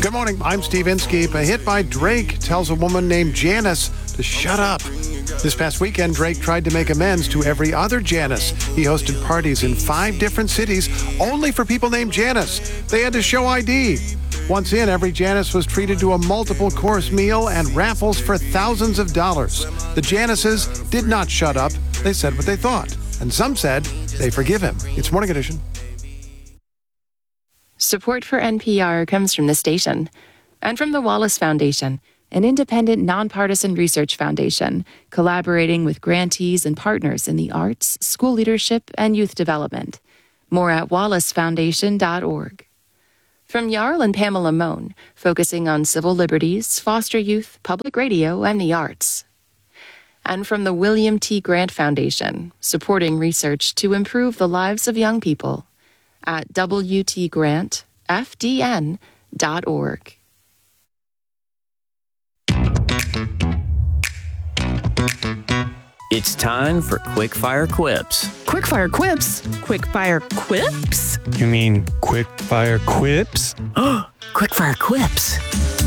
Good morning, I'm Steve Inskeep. A hit by Drake tells a woman named Janice to shut up. This past weekend, Drake tried to make amends to every other Janice. He hosted parties in 5 different cities only for people named Janice. They had to show ID. Once in, every Janice was treated to a multiple-course meal and raffles for thousands of dollars. The Janices did not shut up. They said what they thought. And some said they forgive him. It's Morning Edition. Support for NPR comes from the station and from the Wallace Foundation, an independent, nonpartisan research foundation collaborating with grantees and partners in the arts, school leadership, and youth development. More at wallacefoundation.org. From Jarl and Pamela Mohn, focusing on civil liberties, foster youth, public radio, and the arts. And from the William T. Grant Foundation, supporting research to improve the lives of young people at wtgrantfdn.org. It's time for Quickfire Quips. Quickfire Quips? Quickfire Quips? You mean Quickfire Quips? Quickfire Quips.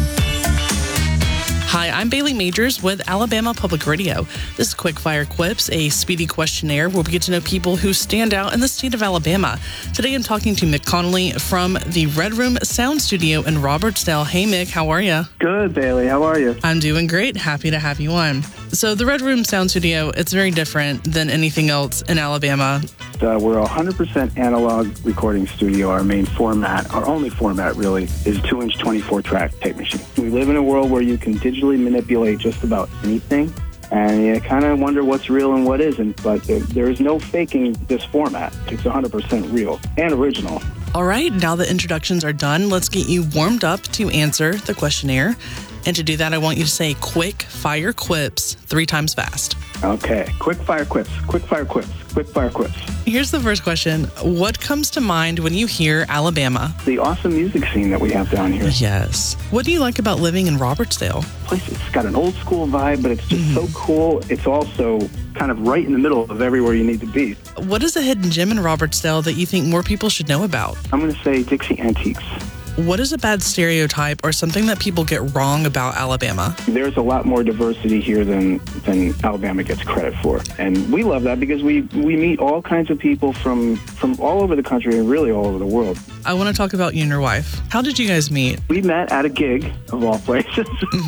Hi, I'm Bailey Majors with Alabama Public Radio. This is Quickfire Quips, a speedy questionnaire where we get to know people who stand out in the state of Alabama. Today I'm talking to Mick Connolly from the Red Room Sound Studio in Robertsdale. Hey, Mick, how are you? Good, Bailey. How are you? I'm doing great. Happy to have you on. So the Red Room Sound Studio, it's very different than anything else in Alabama. We're a 100% analog recording studio. Our main format, our only format really, is a 2-inch 24-track tape machine. We live in a world where you can digitally manipulate just about anything, and you kind of wonder what's real and what isn't, but there is no faking this format. It's 100% real and original. All right, now the introductions are done. Let's get you warmed up to answer the questionnaire. And to do that, I want you to say quick fire quips 3 times fast. Okay, quick fire quips, quick fire quips, quick fire quips. Here's the first question. What comes to mind when you hear Alabama? The awesome music scene that we have down here. Yes. What do you like about living in Robertsdale? It's got an old school vibe, but it's just so cool. It's also kind of right in the middle of everywhere you need to be. What is a hidden gem in Robertsdale that you think more people should know about? I'm going to say Dixie Antiques. What is a bad stereotype or something that people get wrong about Alabama? There's a lot more diversity here than Alabama gets credit for. And we love that because we meet all kinds of people from all over the country and really all over the world. I want to talk about you and your wife. How did you guys meet? We met at a gig, of all places.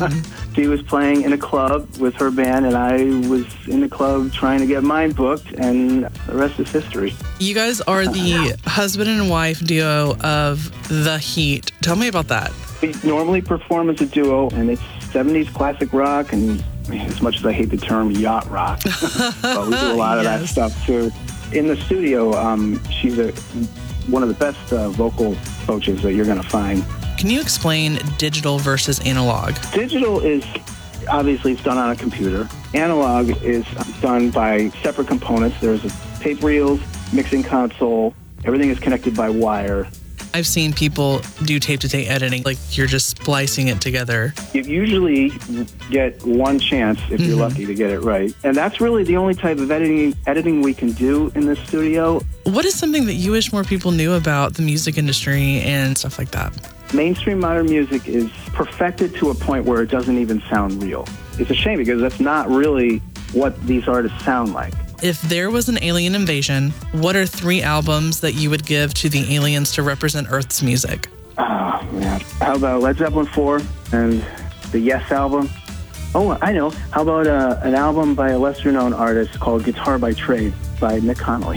She was playing in a club with her band, and I was in the club trying to get mine booked, and the rest is history. You guys are the husband and wife duo of The Heat. Tell me about that. We normally perform as a duo, and it's 70s classic rock, and as much as I hate the term, yacht rock. But we do a lot of that stuff, too. In the studio, she's one of the best vocal coaches that you're going to find. Can you explain digital versus analog? Digital is, obviously, it's done on a computer. Analog is done by separate components. There's tape reels, mixing console. Everything is connected by wire. I've seen people do tape-to-tape editing, like you're just splicing it together. You usually get one chance, if you're lucky, to get it right. And that's really the only type of editing we can do in the studio. What is something that you wish more people knew about the music industry and stuff like that? Mainstream modern music is perfected to a point where it doesn't even sound real. It's a shame because that's not really what these artists sound like. If there was an alien invasion, what are 3 albums that you would give to the aliens to represent Earth's music? Oh, man. How about Led Zeppelin 4 and the Yes album? Oh, I know. How about an album by a lesser-known artist called Guitar by Trade by Mick Connolly?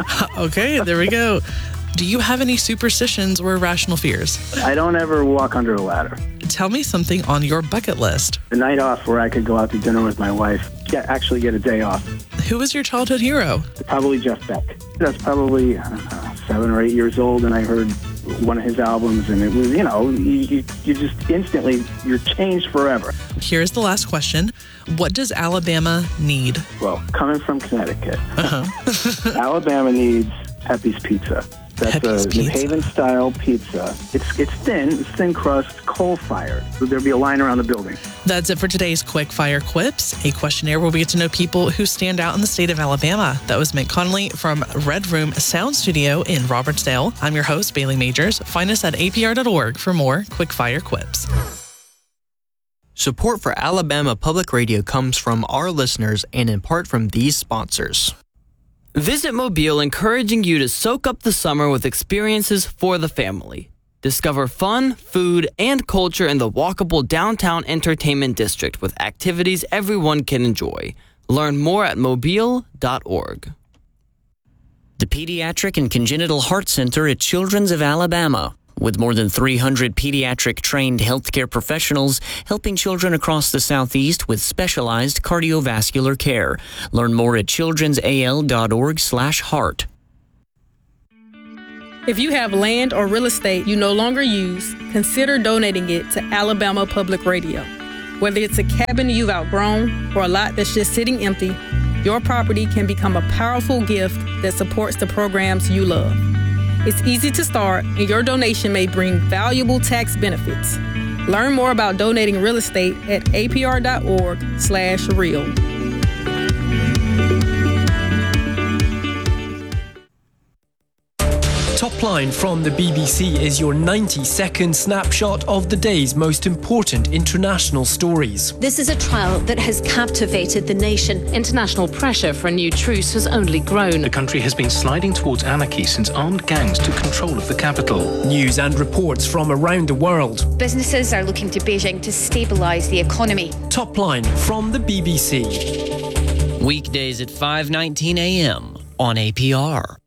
Okay, there we go. Do you have any superstitions or irrational fears? I don't ever walk under a ladder. Tell me something on your bucket list. A night off where I could go out to dinner with my wife. Actually get a day off. Who was your childhood hero? Probably Jeff Beck. I was probably 7 or 8 years old, and I heard one of his albums, and it was, you just instantly, you're changed forever. Here's the last question. What does Alabama need? Well, coming from Connecticut, Alabama needs Pepe's Pizza. That's Pepe's a New Pizza. Haven-style pizza. It's thin crust, coal-fired. So there'll be a line around the building. That's it for today's Quick Fire Quips, a questionnaire where we get to know people who stand out in the state of Alabama. That was Mick Connolly from Red Room Sound Studio in Robertsdale. I'm your host, Bailey Majors. Find us at apr.org for more Quick Fire Quips. Support for Alabama Public Radio comes from our listeners and in part from these sponsors. Visit Mobile, encouraging you to soak up the summer with experiences for the family. Discover fun, food, and culture in the walkable downtown entertainment district with activities everyone can enjoy. Learn more at mobile.org. The Pediatric and Congenital Heart Center at Children's of Alabama, with more than 300 pediatric-trained healthcare professionals helping children across the Southeast with specialized cardiovascular care. Learn more at childrensal.org/heart. If you have land or real estate you no longer use, consider donating it to Alabama Public Radio. Whether it's a cabin you've outgrown or a lot that's just sitting empty, your property can become a powerful gift that supports the programs you love. It's easy to start, and your donation may bring valuable tax benefits. Learn more about donating real estate at apr.org/real. Top Line from the BBC is your 90-second snapshot of the day's most important international stories. This is a trial that has captivated the nation. International pressure for a new truce has only grown. The country has been sliding towards anarchy since armed gangs took control of the capital. News and reports from around the world. Businesses are looking to Beijing to stabilise the economy. Top Line from the BBC. Weekdays at 5:19 a.m. on APR.